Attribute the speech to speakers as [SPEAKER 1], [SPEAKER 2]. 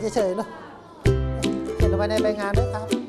[SPEAKER 1] เฉยๆเนาะเขียนเอาไว้ในใบงานด้วยครับ